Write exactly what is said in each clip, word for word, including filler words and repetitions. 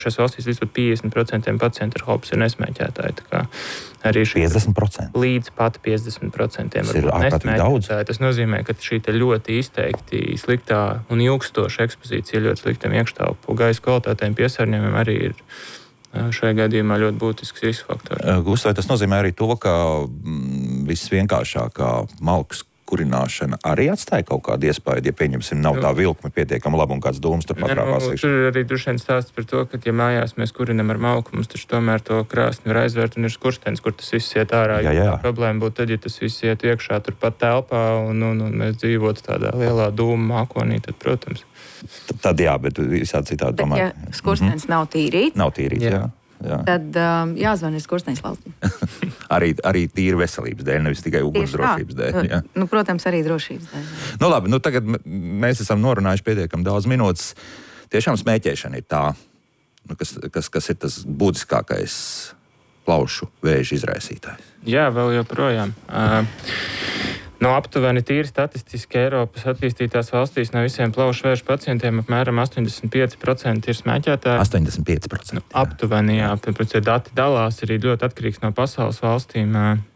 Šajās valstīs līdz pat piecdesmit procenti pacientu ar hops ir nesmēķētāji. Tā kā arī šī piecdesmit procenti? Līdz pat piecdesmit procenti tas ir ārkārtīgi daudz. Tas nozīmē, ka šī ļoti izteikti sliktā un ilgstoša ekspozīcija ļoti sliktam iekštelpu gaisa kvalitātēm piesārņojumiem arī ir šajā gadījumā ļoti būtisks riska faktors. Gustav, vai tas nozīmē arī to, ka mm, visvienkāršākā malkas kurināšana arī atstāja kaut kādu iespēju, ja, pieņemsim, nav tā vilkme pietiekami laba un kāds dūms tur patrāpās. Nu, tur arī droši vien stāsts par to, ka, ja mājās mēs kurinam ar malku, mums taču tomēr to krāsni var aizvērt un ir skurstenis, kur tas viss iet ārā. Jā, jā. Problēma būtu tad, ja tas viss iet iekšā turpat telpā un, un, un mēs dzīvotu tādā lielā dūma mākonī, tad, protams. Tad, tad jā, bet visādi citādi bet, domāju. Ja skurstenis mm-hmm. nav tīrīts, nav tīrīts, jā. jā. Jā. Tad um, jāzvan ir skurstenis valstī. arī, arī tīri veselības dēļ, nevis tikai ugunsdrošības dēļ. Jā. Nu, protams, arī drošības dēļ. Nu, labi, nu, tagad mēs esam norunājuši pietiekami daudz minūtes. Tiešām smēķēšana ir tā, nu, kas, kas, kas ir tas būtiskākais plaušu vēža izraisītājs. Jā, vēl joprojām. Uh, No aptuveni tīri statistiski Eiropas attīstītās valstīs no visiem plaušu vēža pacientiem apmēram astoņdesmit pieci procenti ir smēķētāji. astoņdesmit pieci procenti. Nu, aptuveni, jā. Protams, ja dati dalās, arī ļoti atkarīgs no pasaules valstīm,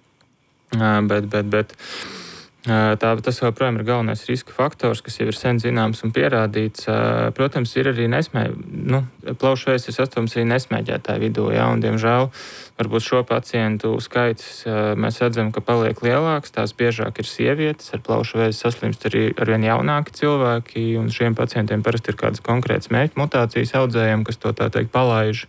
bet, bet, bet tā, tas joprojām ir galvenais riska faktors, kas jau ir sen zināms un pierādīts. Protams, ir arī nesmē, nu, plaušu vēzis ir sastopams arī nesmēķētāju vidū, jā, un diemžēl varbūt šo pacientu skaits mēs redzam, ka paliek lielāks, tās biežāk ir sievietes, ar plaušu vēzi saslimst arī arvien jaunāki cilvēki, un šiem pacientiem parasti ir kādas konkrētas mērķa mutācijas audzējumi, kas to tā teikt palaiž.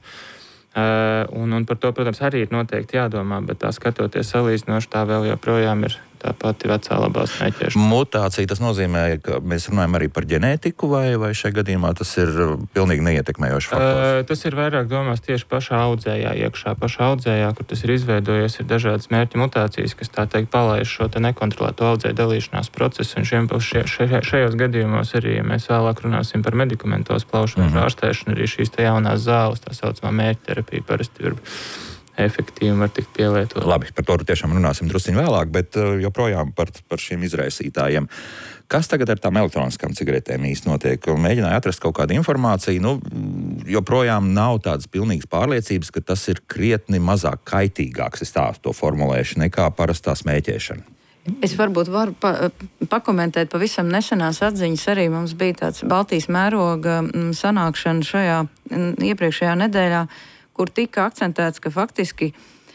Un, un par to, protams, arī ir noteikti jādomā, bet tā skatoties salīdzinoši, tā vēl joprojām ir tā pati vecā labā smēķēšana. Mutācija, tas nozīmē, ka mēs runājam arī par ģenētiku, vai, vai šajā gadījumā tas ir pilnīgi neietekmējošs faktors? Uh, tas ir vairāk domās tieši pašā audzējā, iekšā pašā audzējā, kur tas ir izveidojies, ir dažādas mērķa mutācijas, kas tā teikt palaiž šo te nekontrolēto audzēju dalīšanās procesu, un šiem, šie, šie, šajos gadījumos arī, ja mēs vēlāk runāsim par medikamentos plaušu vēža mm-hmm. ārstēšanu, arī šīs te jaunās zāles, tā saucamā mērķa terapija parasti ir efektīvi var tikt pielietot. Labi, par to tiešām runāsim drusciņ vēlāk, bet joprojām par, par šiem izraisītājiem. Kas tagad ar tām elektroniskām cigaretēm īsti notiek? Mēģināju atrast kaut kādu informāciju. Nu, joprojām nav tādas pilnīgas pārliecības, ka tas ir krietni mazāk kaitīgāks, es tā to formulēšu, nekā parastā smēķēšana. Es varbūt varu pa, pakomentēt pavisam nesenās atziņas. Arī mums bija tāds Baltijas mēroga sanākšana šajā iepriekšējā nedēļā, kur tika akcentēts, ka faktiski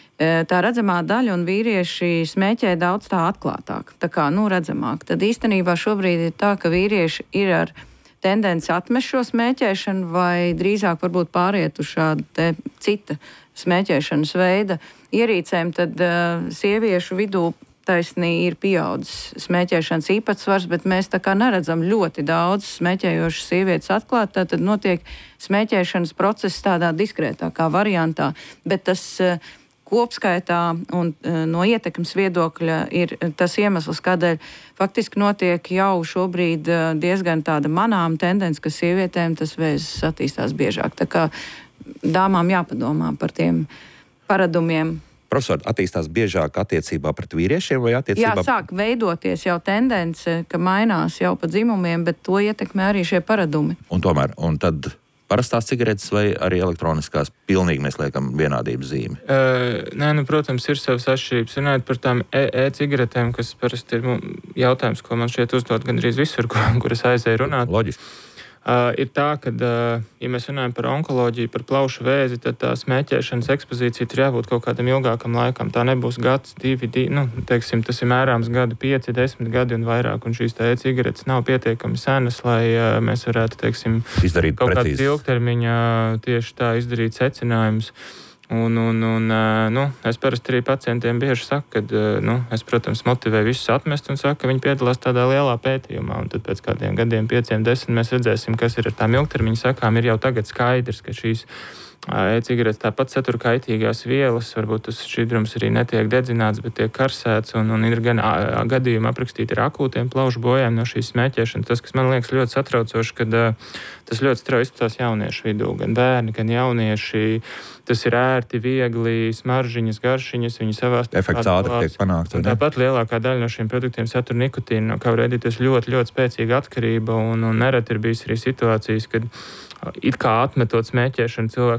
tā redzamā daļa un vīrieši smēķē daudz tā atklātāk, tā kā, nu, redzamāk. Tad īstenībā šobrīd ir tā, ka vīrieši ir ar tendenci atmest šo smēķēšanu vai drīzāk varbūt pāriet uz šādu te cita smēķēšanas veida ierīcēm, tad uh, sieviešu vidū taisnī ir pieaudzis smēķēšanas īpatsvars, bet mēs tā kā neredzam ļoti daudz smēķējošas sievietes atklāt, tad notiek smēķēšanas process tādā diskrētākā variantā, bet tas uh, kopskaitā un uh, no ietekmes viedokļa ir tas iemesls, kādēļ faktiski notiek jau šobrīd uh, diezgan tāda manām tendence, ka sievietēm tas vēzis attīstās biežāk. Tā kā dāmām jāpadomā par tiem paradumiem. Profesor, attīstās biežāk attiecībā pret vīriešiem vai attiecībā? Jā, sāk veidoties jau tendence, ka mainās jau pa dzimumiem, bet to ietekmē arī šie paradumi. Un tomēr, un tad parastās cigaretes vai arī elektroniskās pilnīgi mēs liekam vienādības zīmi? Uh, nē, nu, protams, ir savas atšķirības. Runājot par tām e-cigaretēm, kas parasti ir jautājums, ko man šķiet uzdot gandrīz visur, kur es aizēju runāt. Loģiski. Uh, ir tā, ka, uh, ja mēs runājam par onkoloģiju, par plaušu vēzi, tad tā smēķēšanas ekspozīcija tur jābūt kaut kādam ilgākam laikam. Tā nebūs gads, divi, divi nu, teiksim, tas ir mērāms gadu, pieci, desmit gadi un vairāk, un šīs tā e-cigaretes nav pietiekami senas, lai uh, mēs varētu, teiksim, izdarīt kaut precīzi. kāds ilgtermiņā tieši tā izdarīt secinājumus. Un, un, un, nu, es parasti arī pacientiem bieži saku, ka, nu, es, protams, motivēju visus atmest un saku, ka viņi piedalās tādā lielā pētījumā. Un tad pēc kādiem gadiem, pieciem, desmit, mēs redzēsim, kas ir ar tām ilgtermiņa sakām. Ir jau tagad skaidrs, ka šīs E-cigaretes tāpat satur kaitīgās vielas, varbūt tas šķidrums arī netiek dedzināts, bet tiek karsēts, un, un ir gan gadījumi aprakstīti ar akūtiem plaušu bojājumiem no šīs smēķēšanas. Tas, kas man liekas ļoti satraucoši, kad tas ļoti strauji izplatās jauniešu vidū, gan bērni, gan jaunieši. Tas ir ērti, viegli, smaržiņas, garšiņas, viņi savā starpā efekts ātri tiek panākts. Tāpat lielākā daļa no šiem produktiem satur nikotīnu, no kā var radīties ļoti, ļoti spēcīga atkarība, un, un nereti ir bijis arī situācijas, kad it kā atmetot smēķēšanu, cilvēks